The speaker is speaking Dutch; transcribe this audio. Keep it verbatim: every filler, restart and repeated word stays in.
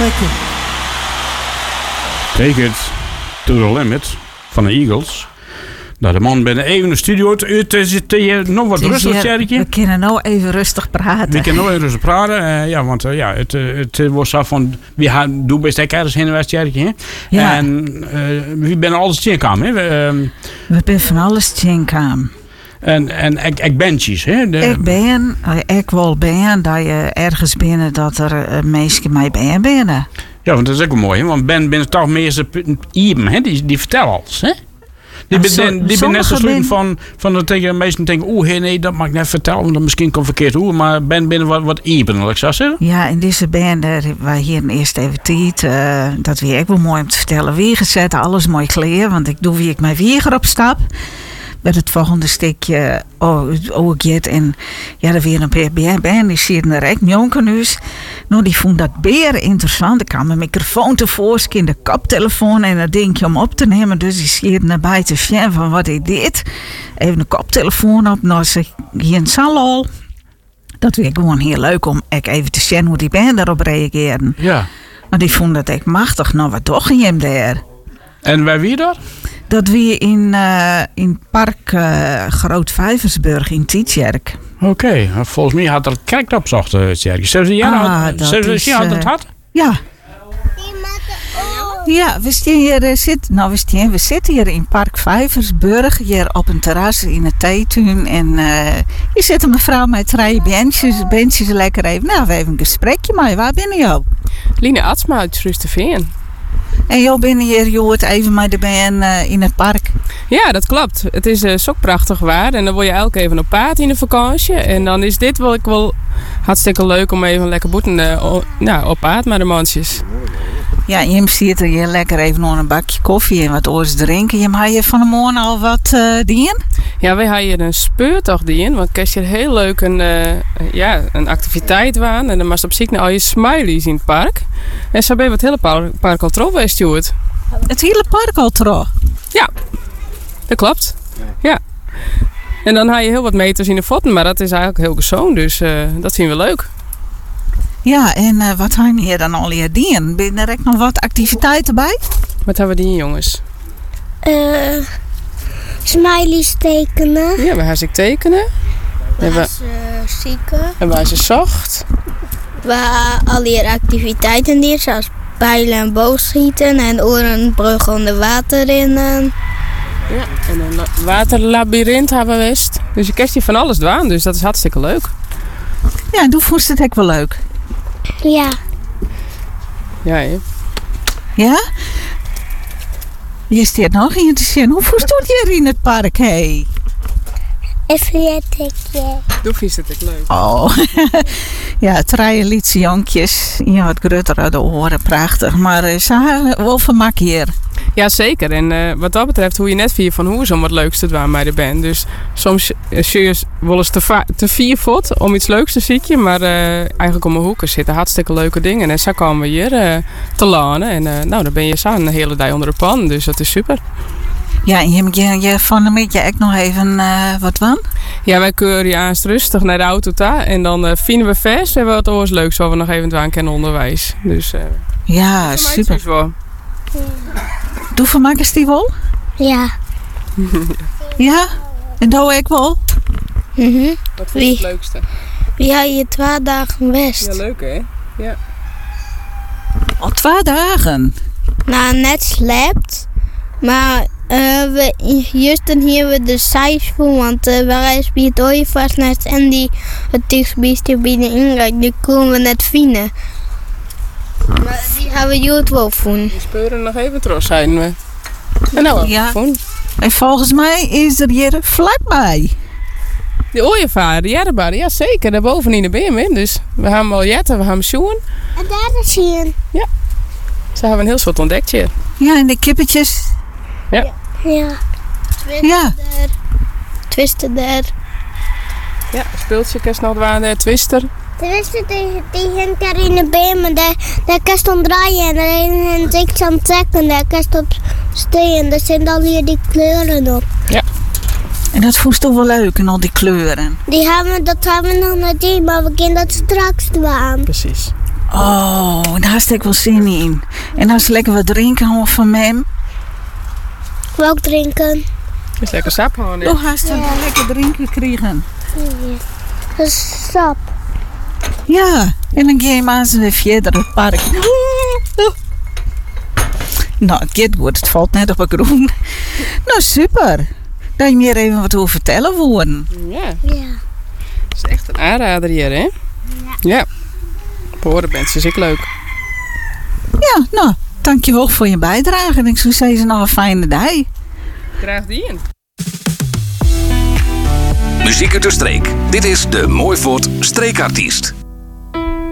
Lekker. Take it to the limit van de Eagles. Nou, de man bij de even in de studio. Het is het nog wat rustig, Tjerkje. We kunnen nou even rustig praten. We kunnen nou even rustig praten. Uh, ja, want uh, ja, het, uh, het was zo van... We gaan doen best ergens heen geweest, Tjerkje. Ja. En uh, we zijn alles tjenkam, hè? Uh, we zijn van alles tjenkam. En, en ik, ik bentjes, hè? De... Ik ben, ik wil ben dat je ergens binnen dat er uh, mensen mij ben binnen. Ja, want dat is ook wel mooi, hè? Want ben binnen toch meer iemand, hè? Die, die vertellen alles, hè? Die ben, zo, die ben net zo sluiten ben... van, van dat tegen mensen denken, oeh, nee, dat mag ik net vertellen, want dat misschien kan verkeerd hoe, maar ben binnen wat, wat even, ik zou zeggen. Ja, in deze band, wij hier eerst even tijd, uh, dat weer ik wel mooi om te vertellen. Weer gezet, alles mooi kleren, want ik doe wie ik mijn wieger op stap. Met het volgende stukje ook get en ja, er weer een paar band die zitten er echt jonkenus. Nou, die vond dat beer interessant. Ik had mijn microfoon tevoorschijn, de koptelefoon en dat dingetje om op te nemen. Dus die zitten erbij te zien van wat ik deed. Even een koptelefoon op. Nou, zeg hier in Salol. Dat vind ik gewoon heel leuk om even te zien hoe die band daarop reageren. Ja. Maar die vond dat echt machtig. Nou, wat toch je hem daar? En waar wie dat? Dat we in, uh, in Park uh, Groot Vijversburg in Tietjerk. Oké, okay. Volgens mij had er kerk opzocht, Tjerk. Zullen ze ah, had het had? Ja. Ja, we zitten hier, uh, zit, nou, we, zitten, we zitten hier in Park Vijversburg, hier op een terras in het theetuin. En uh, hier zit een mevrouw met drie bandjes, bandjes lekker even. Nou, we hebben een gesprekje, maar waar ben je ook? Line Atsma uit Rusterveen. En jou binnen hier, joh, het even met de band uh, in het park. Ja, dat klopt. Het is uh, zo prachtig waar. En dan wil je elke even op paard in de vakantie. En dan is dit wel, ik wel hartstikke leuk om even lekker boeten uh, nou, op paard met de mansjes. Ja, je ziet er hier lekker even nog een bakje koffie en wat oors drinken. Je mag je van de morgen al wat uh, dien? Ja, wij hebben hier een speurtocht dien. Want ik heb hier heel leuk een, uh, ja, een activiteit waan. En dan mag je op zoek naar al je smileys in het park. En zo ben je het hele park, park al trouw geweest, Stuart. Het hele park al trouw? Ja, dat klopt. Ja. En dan haal je heel wat meters in de voeten, maar dat is eigenlijk heel gezond. Dus uh, dat zien we leuk. Ja, en uh, wat hebben we hier dan al hier dien? Ben er ook nog wat activiteiten bij? Wat hebben we dien, jongens? Uh, smileys tekenen. Ja, we gaan ze tekenen. We gaan ze zieken. En waar ze zocht. We hebben al hier activiteiten hier, zoals pijlen en boogschieten en orenbrug onder water in. Ja, en een waterlabyrint hebben we wist. Dus je krijgt hier van alles dwaan, dus dat is hartstikke leuk. Ja, en toen vond je het ook wel leuk? Ja. Ja, hè? Ja? Je staat nog in te zien. Hoe voelt het hier in het park, hé? Hey? Even je tikje. Doe vies het leuk. Oh, ja, drie lietse jonkjes. Ja, wat grutter uit de oren, prachtig. Maar uh, ze wel vermak hier. Ja, zeker. En uh, wat dat betreft, hoe je net vier van hoe is om wat leuks te doen bij de band. Dus soms uh, zul je wel eens te, va- te vier voet om iets leuks te zien. Maar uh, eigenlijk om mijn hoeken zitten hartstikke leuke dingen. En zo komen we hier uh, te lanen. En uh, nou, dan ben je zo een hele dag onder de pan. Dus dat is super. Ja, en je, je, je van een beetje echt nog even uh, wat van? Ja, wij keuren je aanst rustig naar de auto ta. En dan uh, vinden we vers. We hebben wat oors leuks wat we nog even aan kunnen onderwijs. Dus uh, ja, super. Doe vermaken die wel? Ja. Ja? En doe ik wel? Mm-hmm. Wat vind je het leukste? Wie had je twee dagen best? Ja, leuk hè? Ja. Al twee dagen? Nou, net slaapt. Maar uh, we, juist dan hier we de cijfers voor, want uh, waar is bij het ooievastnest en die het dichtstbijste bij de ingang, die kunnen we net vinden. Maar die gaan we juist wel voelen. Die speuren nog even terug zijn we. En nou, ja. Voelen. En volgens mij is er hier vlakbij. De ooievaar, de jarrebaar, ja zeker, daarboven in de B M W. Dus we gaan al jetten, we gaan zoen. En daar is hier. Ja. Zo hebben we een heel soort ontdekt hier. Ja, en de kippetjes. Ja. Ja. Twister ja. daar. Twister daar. Ja, speeltje kerst nog waar de Twister. Twister die, die hangt daar in de been, daar, daar kan je omdraaien en daar is niks aan het trekken, daar kan je op steen. Daar zijn al hier die kleuren op. Ja. En dat vond je toch wel leuk, en al die kleuren? Die hebben we, dat hebben we nog niet, maar we kunnen dat straks doen. Precies. Oh, nou hartstikke wel zin in. En als lekker wat drinken of van hem. Welk drinken? Is lekker sap gewoon. hè? Oh, hartstikke ja. lekker drinken krijgen. Dat is sap. Ja, en dan ga je maar eens weer verder het park. Nou, het gaat goed. Het valt net op een groen. Nou, super. Dat je meer even wat over vertellen worden. Ja. Ja. Het is echt een aanrader hier, hè? Ja. Ja. Behoren mensen is ik leuk. Ja, nou, dankjewel voor je bijdrage. En ik zou zeggen, nog een fijne dag. Graag die in. Muziek uit de streek. Dit is de Mooivoort Streekartiest.